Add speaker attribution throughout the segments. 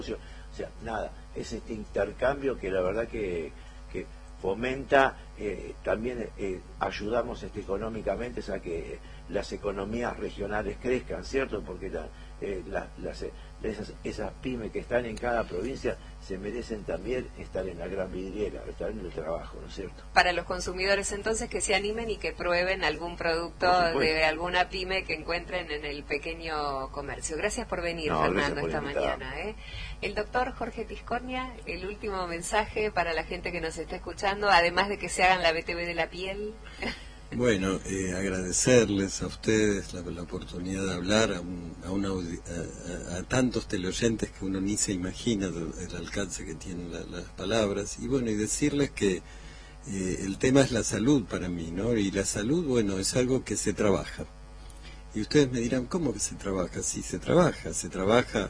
Speaker 1: O sea, nada, es este intercambio que la verdad que fomenta, también ayudamos económicamente a que las economías regionales crezcan, ¿cierto? Porque esas pymes que están en cada provincia se merecen también estar en la gran vidriera, estar en el trabajo, ¿no es cierto?
Speaker 2: Para los consumidores entonces que se animen y que prueben algún producto de alguna pyme que encuentren en el pequeño comercio. Gracias por venir, Fernando, esta mañana. El doctor Jorge Tiscornia, el último mensaje para la gente que nos está escuchando, además de que se hagan la BTV de la piel.
Speaker 3: Bueno, agradecerles a ustedes la oportunidad de hablar a tantos teleoyentes que uno ni se imagina el alcance que tienen las palabras, y bueno, y decirles que el tema es la salud para mí, ¿no? Y la salud, bueno, es algo que se trabaja. Y ustedes me dirán, ¿cómo que se trabaja? Sí, se trabaja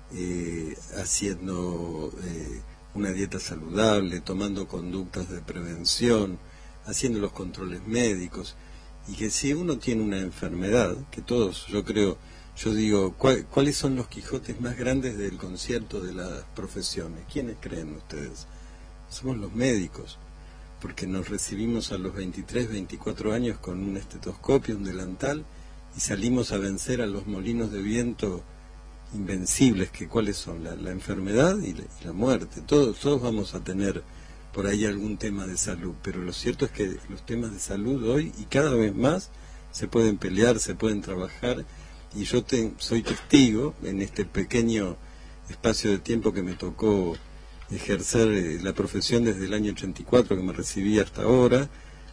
Speaker 3: haciendo una dieta saludable, tomando conductas de prevención, haciendo los controles médicos, y que si uno tiene una enfermedad, que todos, yo digo, ¿cuáles son los Quijotes más grandes del concierto de las profesiones? ¿Quiénes creen ustedes? Somos los médicos, porque nos recibimos a los 23, 24 años con un estetoscopio, un delantal, y salimos a vencer a los molinos de viento invencibles, que ¿cuáles son? La enfermedad y la muerte. Todos vamos a tener por ahí algún tema de salud, pero lo cierto es que los temas de salud hoy y cada vez más se pueden pelear, se pueden trabajar, y yo soy testigo en este pequeño espacio de tiempo que me tocó ejercer la profesión desde el año 84 que me recibí hasta ahora,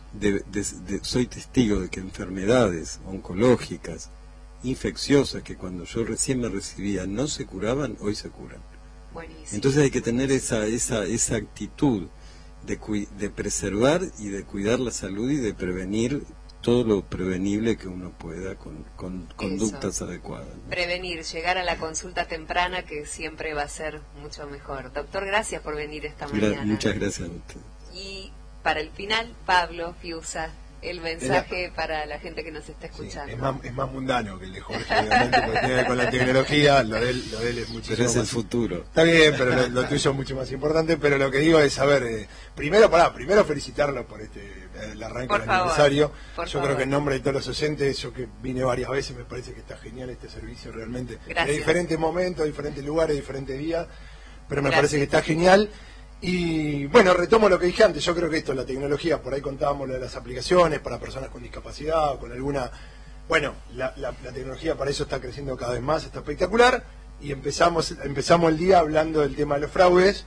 Speaker 3: soy testigo de que enfermedades oncológicas, infecciosas, que cuando yo recién me recibía no se curaban, hoy se curan.
Speaker 2: Buenísimo.
Speaker 3: Entonces hay que tener esa actitud de preservar y de cuidar la salud y de prevenir todo lo prevenible que uno pueda con conductas adecuadas, ¿no?
Speaker 2: Prevenir, llegar a la consulta temprana, que siempre va a ser mucho mejor. Doctor, gracias por venir esta mañana.
Speaker 3: Muchas gracias a usted.
Speaker 2: Y para el final, Pablo Fiusa, el mensaje para la gente que nos está escuchando.
Speaker 4: Sí, es más mundano que el de Jorge, obviamente, porque tiene que ver con la tecnología, lo de él es muchísimo
Speaker 3: pero es el
Speaker 4: más,
Speaker 3: futuro.
Speaker 4: Está bien, pero lo tuyo es mucho más importante, pero lo que digo es, a ver, primero felicitarlo por el arranque del aniversario. Yo creo que en nombre de todos los oyentes, yo que vine varias veces, me parece que está genial este servicio realmente.
Speaker 2: Gracias.
Speaker 4: De diferentes momentos, diferentes lugares, diferentes días, pero me parece que está genial. Y bueno, retomo lo que dije antes, yo creo que esto, la tecnología, por ahí contábamos lo de las aplicaciones para personas con discapacidad o con alguna... Bueno, la tecnología para eso está creciendo cada vez más, está espectacular, y empezamos el día hablando del tema de los fraudes,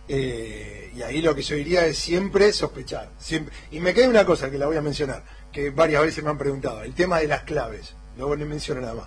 Speaker 4: y ahí lo que yo diría es siempre sospechar. Siempre. Y me queda una cosa que la voy a mencionar, que varias veces me han preguntado, el tema de las claves, no menciono nada más.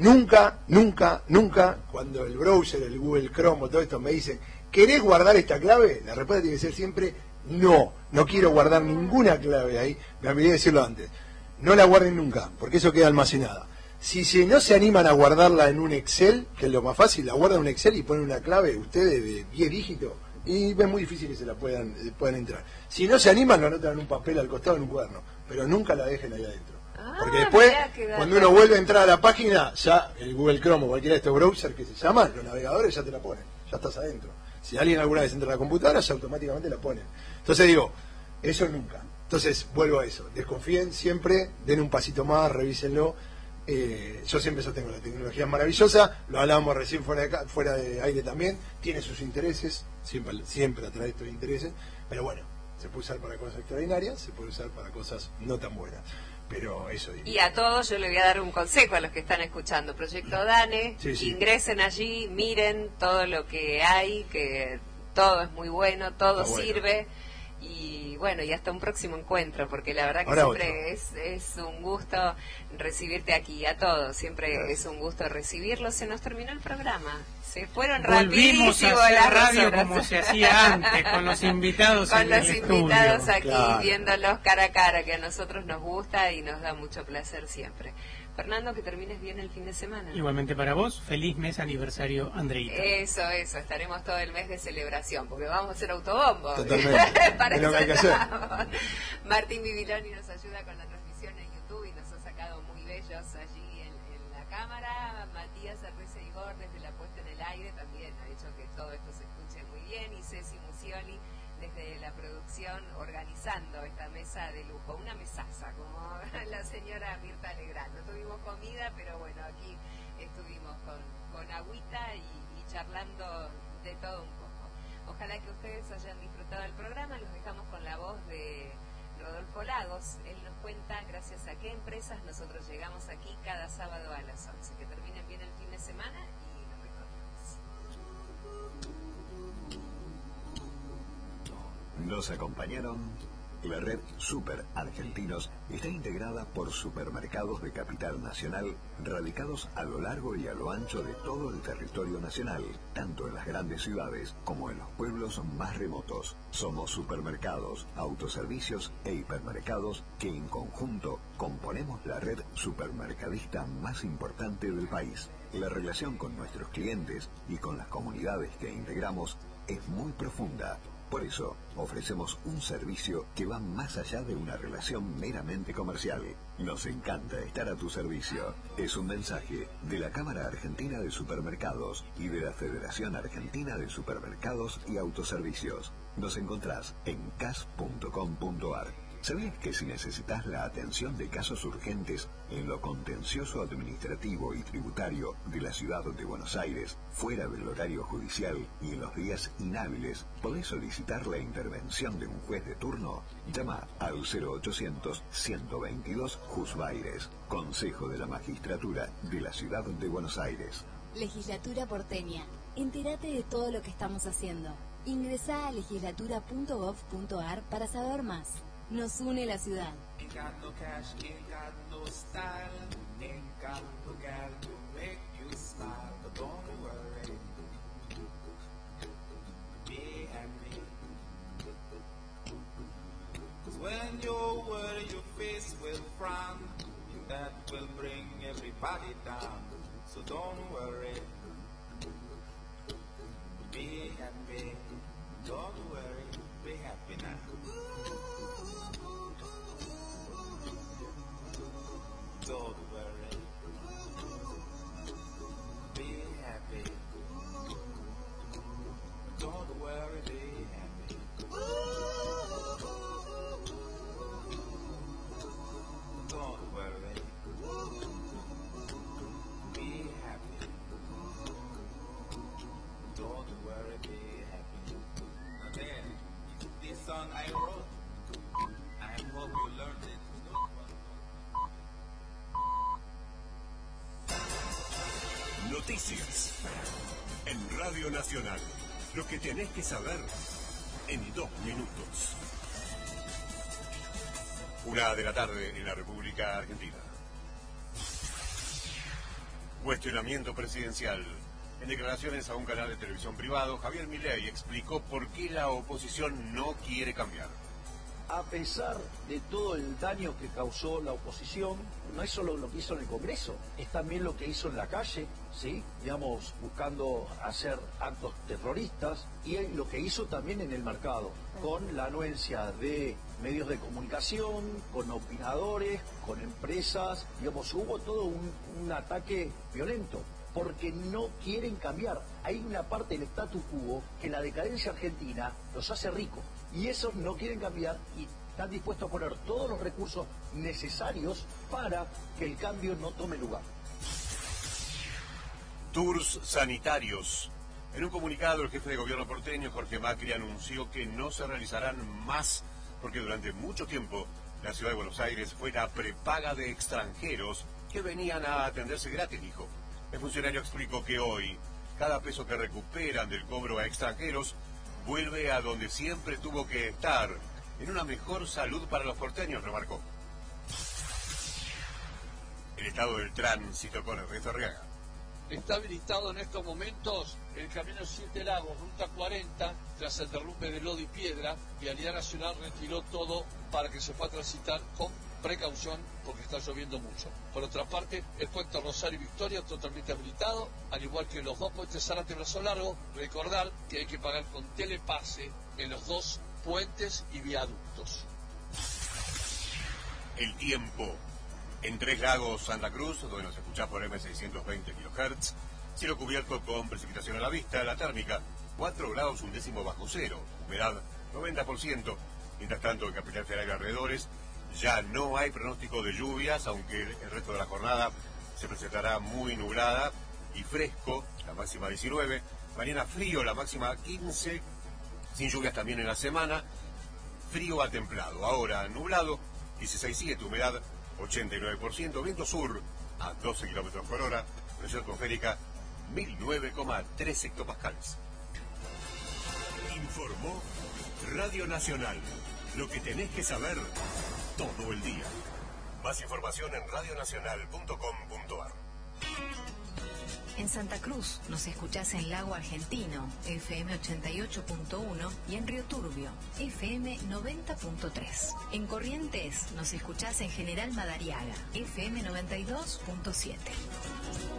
Speaker 4: Nunca, cuando el browser, el Google Chrome o todo esto me dicen, ¿querés guardar esta clave? La respuesta tiene que ser siempre no quiero guardar ninguna clave ahí. Me olvidé de decirlo antes. No la guarden nunca, porque eso queda almacenada. Si no se animan a guardarla en un Excel, que es lo más fácil, la guardan en un Excel y ponen una clave, ustedes de 10 dígitos, y es muy difícil que se la puedan entrar. Si no se animan, lo anotan en un papel al costado, en un cuaderno, pero nunca la dejen ahí adentro. Porque después, cuando uno vuelve a entrar a la página, ya el Google Chrome o cualquiera de estos browsers que se llaman, los navegadores ya te la ponen, ya estás adentro. Si alguien alguna vez entra a la computadora, ya automáticamente la ponen. Entonces digo, eso nunca. Entonces vuelvo a eso, desconfíen siempre, den un pasito más, revísenlo. Yo siempre sostengo, la tecnología es maravillosa, lo hablábamos recién fuera de aire también, tiene sus intereses, siempre atrae estos intereses, pero bueno, se puede usar para cosas extraordinarias, se puede usar para cosas no tan buenas. Pero eso diría.
Speaker 2: Y a todos yo le voy a dar un consejo a los que están escuchando Proyecto DANE, ingresen allí, miren todo lo que hay, que todo es muy bueno, todo sirve, y bueno, y hasta un próximo encuentro, porque la verdad que siempre es un gusto recibirte aquí, a todos, siempre es un gusto recibirlos. Se nos terminó el programa. Se fueron
Speaker 5: Volvimos
Speaker 2: rapidísimo
Speaker 5: a hacer
Speaker 2: las
Speaker 5: radio
Speaker 2: horas.
Speaker 5: como se hacía antes, con los invitados
Speaker 2: con
Speaker 5: en
Speaker 2: los
Speaker 5: el
Speaker 2: invitados
Speaker 5: estudio.
Speaker 2: aquí, viéndolos cara a cara, que a nosotros nos gusta y nos da mucho placer siempre. Fernando, que termines bien el fin de semana.
Speaker 5: Igualmente para vos, feliz mes aniversario, Andreita.
Speaker 2: Eso, estaremos todo el mes de celebración, porque vamos a hacer autobombo.
Speaker 4: Totalmente.
Speaker 2: Para
Speaker 4: es lo que hay que hacer.
Speaker 2: Martín Bibiloni nos ayuda con la transmisión en YouTube y nos ha sacado muy bellos allí en la cámara. Matías Arreza Igor desde la puesta en el aire también ha hecho que todo esto se escuche muy bien, y Ceci Musioli desde la producción organizando esta mesa de lujo, una mesaza como la señora Mirta Legrand. No tuvimos comida, pero bueno, aquí estuvimos con agüita y charlando de todo un poco. Ojalá que ustedes hayan disfrutado del programa. Los dejamos con la voz de Rodolfo Lagos. Él nos cuenta gracias a qué empresas nosotros llegamos aquí cada sábado a las 11. Que terminen bien el fin de semana y nos recorremos.
Speaker 6: Nos acompañaron. La red Super Argentinos está integrada por supermercados de capital nacional radicados a lo largo y a lo ancho de todo el territorio nacional, tanto en las grandes ciudades como en los pueblos más remotos. Somos supermercados, autoservicios e hipermercados que en conjunto componemos la red supermercadista más importante del país. La relación con nuestros clientes y con las comunidades que integramos es muy profunda. Por eso, ofrecemos un servicio que va más allá de una relación meramente comercial. Nos encanta estar a tu servicio. Es un mensaje de la Cámara Argentina de Supermercados y de la Federación Argentina de Supermercados y Autoservicios. Nos encontrás en cas.com.ar. ¿Sabías que si necesitas la atención de casos urgentes en lo contencioso administrativo y tributario de la ciudad de Buenos Aires, fuera del horario judicial y en los días inhábiles, podés solicitar la intervención de un juez de turno? Llama al 0800-122 Juzbaires, Consejo de la Magistratura de la ciudad de Buenos Aires.
Speaker 7: Legislatura porteña. Entérate de todo lo que estamos haciendo. Ingresá a legislatura.gov.ar para saber más. Nos une la ciudad.
Speaker 8: Ain't got no cash, ain't got no style, ain't got no gal to make you smile, but don't worry, be happy. 'Cause when you're worried, your face will frown, and that will bring everybody down. So don't worry, be happy. Don't worry, be happy now. Don't worry, be happy. Don't worry, be happy. Don't worry, be happy. Don't worry, be happy. And then, this song I wrote, I hope you learned it.
Speaker 9: Noticias en Radio Nacional. Lo que tenés que saber en 2 minutos. 1 de la tarde en la República Argentina. Cuestionamiento presidencial. En declaraciones a un canal de televisión privado, Javier Milei explicó por qué la oposición no quiere cambiar.
Speaker 10: A pesar de todo el daño que causó la oposición, no es solo lo que hizo en el Congreso, es también lo que hizo en la calle, ¿sí? Digamos, buscando hacer actos terroristas, y lo que hizo también en el mercado, con la anuencia de medios de comunicación, con opinadores, con empresas, digamos, hubo todo un ataque violento, porque no quieren cambiar. Hay una parte del statu quo que la decadencia argentina los hace ricos, y esos no quieren cambiar y están dispuestos a poner todos los recursos necesarios para que el cambio no tome lugar.
Speaker 9: Tours sanitarios. En un comunicado, el jefe de gobierno porteño, Jorge Macri, anunció que no se realizarán más porque durante mucho tiempo la ciudad de Buenos Aires fue la prepaga de extranjeros que venían a atenderse gratis, dijo. El funcionario explicó que hoy, cada peso que recuperan del cobro a extranjeros vuelve a donde siempre tuvo que estar, en una mejor salud para los porteños, remarcó. El estado del tránsito con Ernesto Arriaga.
Speaker 11: Está habilitado en estos momentos el camino Siete Lagos, ruta 40, tras el derrumbe de lodo y piedra. Vialidad Nacional retiró todo para que se pueda transitar con precaución porque está lloviendo mucho. Por otra parte, el puente Rosario y Victoria totalmente habilitado, al igual que los 2 puentes Zárate y Brazo Largo. Recordar que hay que pagar con telepase en los 2 puentes y viaductos.
Speaker 9: El tiempo. En Tres Lagos, Santa Cruz, donde nos escuchás por M620 kHz, Cielo cubierto con precipitación a la vista, la térmica 4 grados 1/10 bajo cero, humedad 90%. Mientras tanto, en Capital Federal y alrededores ya no hay pronóstico de lluvias, aunque el resto de la jornada se presentará muy nublada y fresco, la máxima 19. Mañana frío, la máxima 15, sin lluvias también en la semana. Frío a templado, ahora nublado, 16,7, humedad 89%, viento sur a 12 kilómetros por hora, presión atmosférica 1009,3 hectopascales.
Speaker 6: Informó Radio Nacional. Lo que tenés que saber todo el día. Más información en radionacional.com.ar.
Speaker 12: En Santa Cruz nos escuchás en Lago Argentino, FM 88.1, y en Río Turbio, FM 90.3. En Corrientes nos escuchás en General Madariaga, FM 92.7.